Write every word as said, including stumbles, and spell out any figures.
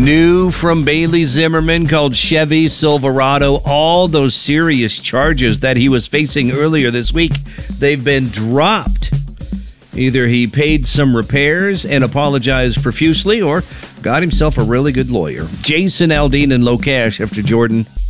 New from Bailey Zimmerman called Chevy Silverado. All those serious charges that he was facing earlier this week, they've been dropped. Either he paid some repairs and apologized profusely or got himself a really good lawyer. Jason Aldean and Locash after Jordan.